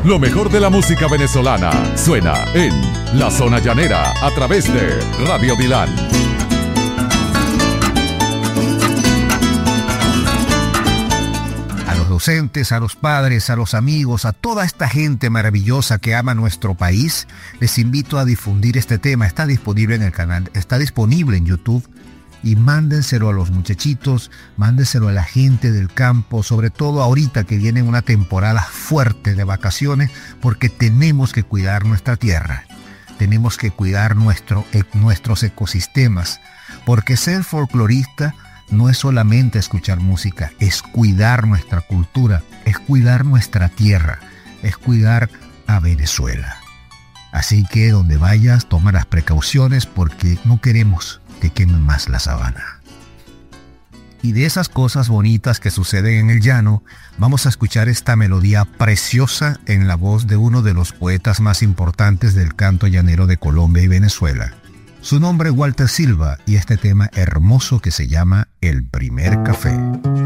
Lo mejor de la música venezolana suena en La Zona Llanera a través de Radio Dilan. A los docentes, a los padres, a los amigos, a toda esta gente maravillosa que ama nuestro país, les invito a difundir este tema. Está disponible en el canal, está disponible en YouTube. Y mándenselo a los muchachitos, mándenselo a la gente del campo, sobre todo ahorita que viene una temporada fuerte de vacaciones, porque tenemos que cuidar nuestra tierra, tenemos que cuidar nuestros ecosistemas, porque ser folclorista no es solamente escuchar música, es cuidar nuestra cultura, es cuidar nuestra tierra, es cuidar a Venezuela. Así que donde vayas, toma las precauciones porque no queremos que quemen más la sabana. Y de esas cosas bonitas que suceden en el llano, vamos a escuchar esta melodía preciosa en la voz de uno de los poetas más importantes del canto llanero de Colombia y Venezuela. Su nombre es Walter Silva y este tema hermoso que se llama El Primer Café.